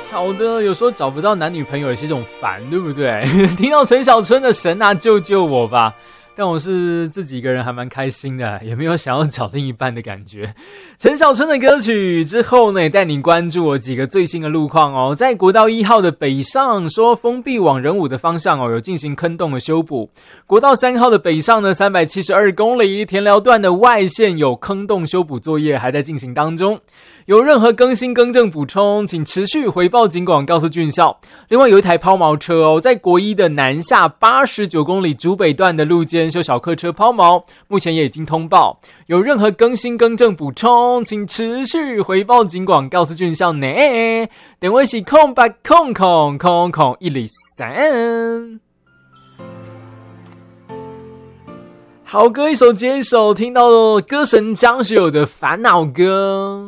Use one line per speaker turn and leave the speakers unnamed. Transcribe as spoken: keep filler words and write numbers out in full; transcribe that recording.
好的，有时候找不到男女朋友也是一种烦，对不对？听到陈小春的神啊救救我吧，但我是自己一个人还蛮开心的，也没有想要找另一半的感觉。陈小春的歌曲之后呢，也带你关注我几个最新的路况哦。在国道一号的北上，说封闭往仁武的方向哦，有进行坑洞的修补。国道三号的北上呢，三百七十二公里田寮段的外线有坑洞修补作业还在进行当中。有任何更新更正补充，请持续回报警广告诉郡校。另外有一台抛锚车哦，在国一的南下八十九公里竹北段的路肩修小客车抛锚，目前也已经通报。有任何更新更正补充，请持续回报警广告诉郡校呢。电话是空八空空空空一零三。好歌一首接一首，听到了歌神张学友的烦恼歌。